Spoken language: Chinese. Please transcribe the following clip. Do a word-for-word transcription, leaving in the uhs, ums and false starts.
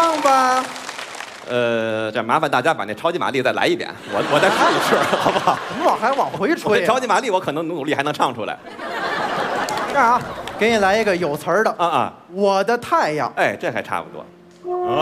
唱吧。 呃，这麻烦大家把那超级玛丽再来一遍，我我再试一试，好不好？ 你往还往回吹、啊。 超级玛丽我可能努努力还能唱出来。 这样啊，给你来一个有词儿的。 啊啊， 我的太阳。 哎，这还差不多。